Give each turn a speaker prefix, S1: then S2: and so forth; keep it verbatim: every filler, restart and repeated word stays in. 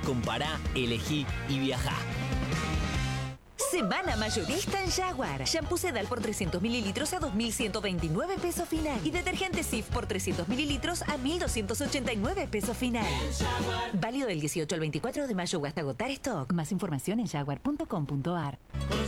S1: Compará, elegí y viajá.
S2: Semana mayorista en Jaguar. Shampoo Sedal por trescientos mililitros a dos mil ciento veintinueve pesos final. Y detergente Cif por trescientos mililitros a mil doscientos ochenta y nueve pesos final. Válido del dieciocho al veinticuatro de mayo o hasta agotar stock. Más información en jaguar punto com punto ar.